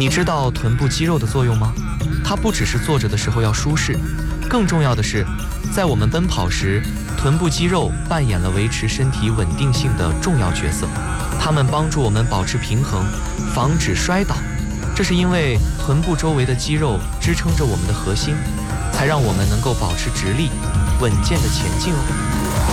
你知道臀部肌肉的作用吗？它不只是坐着的时候要舒适，更重要的是，在我们奔跑时，臀部肌肉扮演了维持身体稳定性的重要角色。它们帮助我们保持平衡，防止摔倒。这是因为臀部周围的肌肉支撑着我们的核心，才让我们能够保持直立、稳健的前进哦。